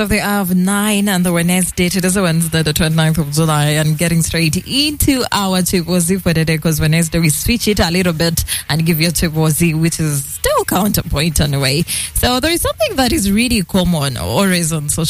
Of the hour of 9 and the Wednesday. It is a Wednesday, the 29th of July, and getting straight into our Chibozi for the day, because Wednesday we switch it a little bit and give you a Chibozi, which is still counterpoint anyway. So there is something that is really common always on social